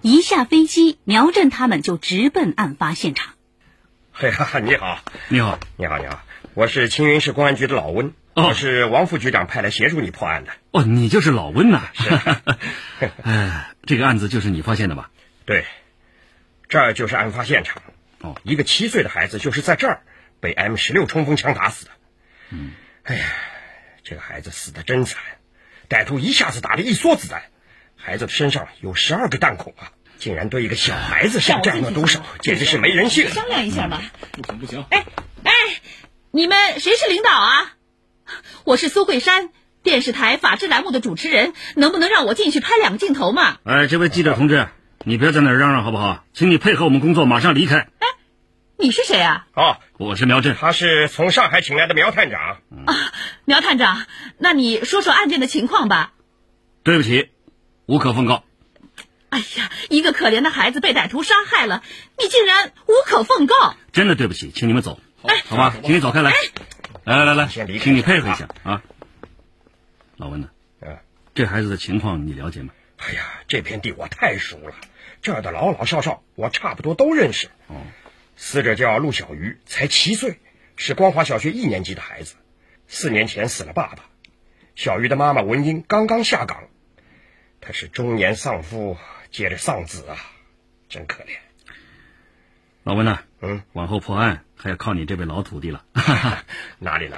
一下飞机，苗振他们就直奔案发现场。 哎呀，你好。 你好。 你好，我是青云市公安局的老温，我是王副局长派来协助你破案的。 哦，你就是老温呐。 是。 这个案子就是你发现的吧？ 对，这儿就是案发现场。 哦， 一个7岁的孩子就是在这儿被 M16冲锋枪打死的。哎呀，这个孩子死得真惨，歹徒一下子打了1梭子弹，孩子的身上有12个弹孔啊！竟然对一个小孩子下这样的毒手，简直是没人性。 商量一下吧。 不行。 哎，你们谁是领导啊？我是苏慧珊，电视台法制栏目的主持人，能不能让我进去拍2个镜头嘛？ 哎，这位记者同志，你不要在那儿嚷嚷好不好？请你配合我们工作，马上离开。 哎，你是谁啊？ 哦， 我是苗振， 他是从上海请来的苗探长。 苗探长，那你说说案件的情况吧。 对不起，无可奉告。 哎呀，一个可怜的孩子被歹徒杀害了，你竟然无可奉告！ 真的对不起，请你们走，好吧？请你走开来。来，请你配合一下啊。老温呢？这孩子的情况你了解吗？ 哎呀，这片地我太熟了，这儿的老老少少我差不多都认识。死者叫陆小鱼，才7岁，是光华小学1年级的孩子。4年前死了爸爸，小鱼的妈妈文英刚刚下岗，她是中年丧夫，接着丧子啊，真可怜。 老温呐，往后破案还要靠你这位老徒弟了。 哪里。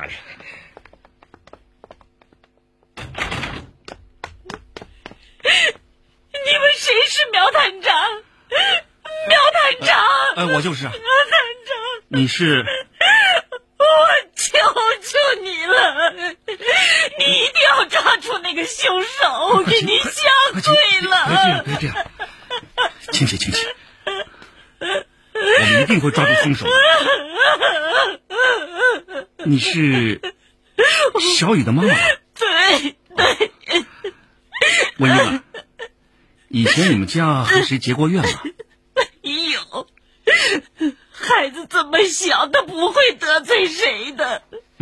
你们谁是苗探长？苗探长！ 我就是啊。 苗探长， 你是？ 我求求你了，你一定要抓住那个凶手，我给你下跪了。 别这样，请起，我们一定会抓住凶手的。你是小雨的妈妈？ 对。 文英啊，以前你们家和谁结过怨吗？ 没有，孩子这么小，他不会得罪谁的。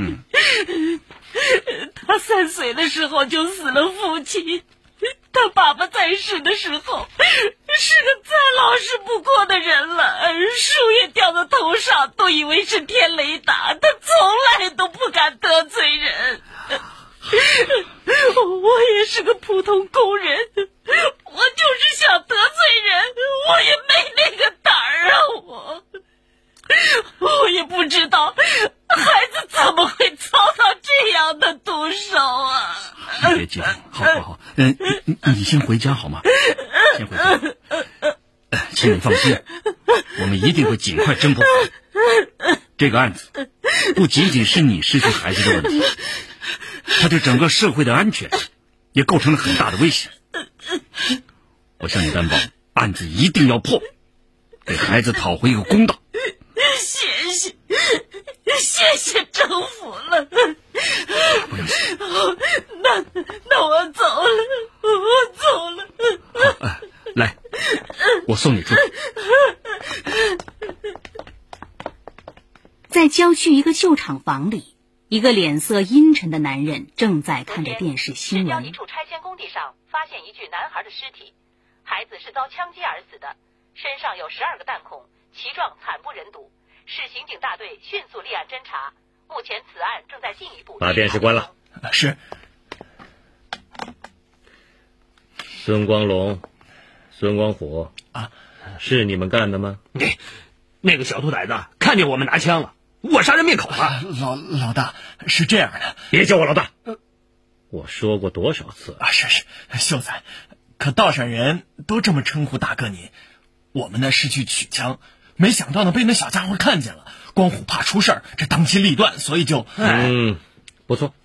他3岁的时候就死了父亲，他爸爸在世的时候是个再老实不过的人了，树叶掉到头上都以为是天雷打，他从来都不敢得罪人。我也是个普通工人，我就是想得罪人，我也没那个胆儿啊！我也不知道孩子怎么会遭到这样的毒手啊！ 你别激动，好，你先回家好吗？先回家。请你放心，我们一定会尽快侦破。这个案子不仅仅是你失去孩子的问题，它对整个社会的安全也构成了很大的威胁。我向你担保，案子一定要破，给孩子讨回一个公道。 谢谢政府了。 不用谢。 那我走了。 好，来，我送你出去。 在郊区一个旧厂房里，一个脸色阴沉的男人正在看着电视新闻。 市郊一处拆迁工地上发现一具男孩的尸体，孩子是遭枪击而死的，身上有12个弹孔，其状惨不忍睹。市刑警大队迅速立案侦查，目前此案正在进一步。 把电视关了。 是。 孙光龙、孙光虎是你们干的吗？ 那个小兔崽子看见我们拿枪了，我杀人灭口了。老大，是这样的。 别叫我老大。我说过多少次了？ 是，秀才，可道上人都这么称呼大哥您。我们呢是去取枪，没想到呢被那小家伙看见了。光虎怕出事儿，这当机立断，所以就…… 不错。